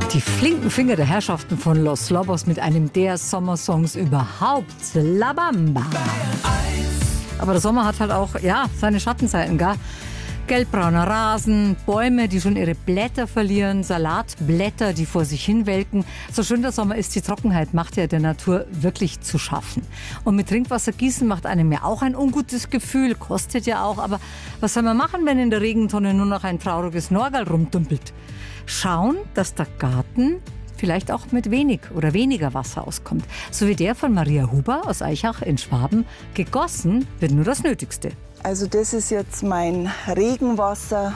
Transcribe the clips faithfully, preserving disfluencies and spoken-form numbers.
Die flinken Finger der Herrschaften von Los Lobos mit einem der Sommersongs überhaupt, La Bamba. Aber der Sommer hat halt auch, ja, seine Schattenseiten, gell? Gelbbrauner Rasen, Bäume, die schon ihre Blätter verlieren, Salatblätter, die vor sich hinwelken. So schön der Sommer ist, die Trockenheit macht ja der Natur wirklich zu schaffen. Und mit Trinkwasser gießen macht einem ja auch ein ungutes Gefühl, kostet ja auch. Aber was soll man machen, wenn in der Regentonne nur noch ein trauriges Norgal rumdümpelt? Schauen, dass der Garten vielleicht auch mit wenig oder weniger Wasser auskommt. So wie der von Maria Huber aus Aichach in Schwaben. Gegossen wird nur das Nötigste. Also das ist jetzt mein Regenwasser,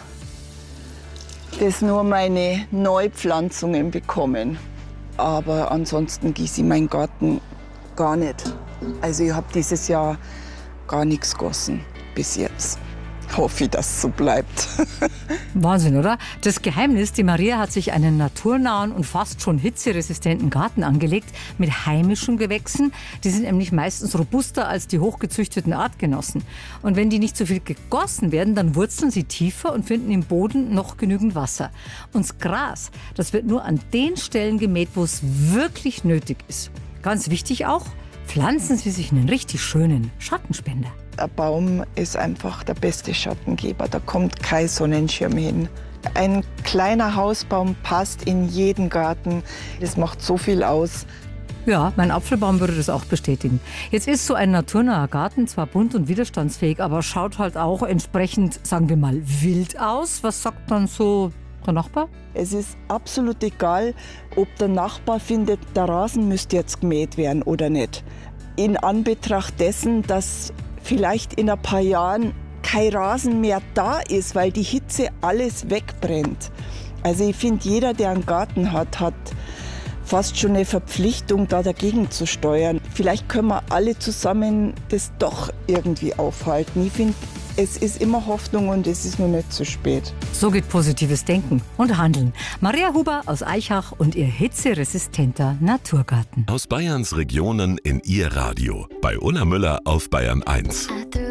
das nur meine Neupflanzungen bekommen. Aber ansonsten gieße ich meinen Garten gar nicht. Also ich habe dieses Jahr gar nichts gegossen bis jetzt. Hoffe ich, dass es so bleibt. Wahnsinn, oder? Das Geheimnis, die Maria hat sich einen naturnahen und fast schon hitzeresistenten Garten angelegt mit heimischen Gewächsen. Die sind nämlich meistens robuster als die hochgezüchteten Artgenossen. Und wenn die nicht so viel gegossen werden, dann wurzeln sie tiefer und finden im Boden noch genügend Wasser. Und das Gras, das wird nur an den Stellen gemäht, wo es wirklich nötig ist. Ganz wichtig auch, pflanzen Sie sich einen richtig schönen Schattenspender. Ein Baum ist einfach der beste Schattengeber, da kommt kein Sonnenschirm hin. Ein kleiner Hausbaum passt in jeden Garten, das macht so viel aus. Ja, mein Apfelbaum würde das auch bestätigen. Jetzt ist so ein naturnaher Garten zwar bunt und widerstandsfähig, aber schaut halt auch entsprechend, sagen wir mal, wild aus. Was sagt dann so der Nachbar? Es ist absolut egal, ob der Nachbar findet, der Rasen müsste jetzt gemäht werden oder nicht. In Anbetracht dessen, dass vielleicht in ein paar Jahren kein Rasen mehr da ist, weil die Hitze alles wegbrennt. Also ich finde, jeder, der einen Garten hat, hat fast schon eine Verpflichtung, da dagegen zu steuern. Vielleicht können wir alle zusammen das doch irgendwie aufhalten. Ich finde, es ist immer Hoffnung und es ist noch nicht zu spät. So geht positives Denken und Handeln. Maria Huber aus Aichach und ihr hitzeresistenter Naturgarten. Aus Bayerns Regionen in ihr Radio. Bei Ulla Müller auf Bayern eins.